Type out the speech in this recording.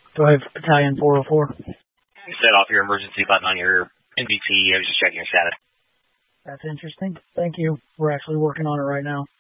Go ahead, Battalion 404. You set off your emergency button on your NVT. I was just checking your status. That's interesting. Thank you. We're actually working on it right now.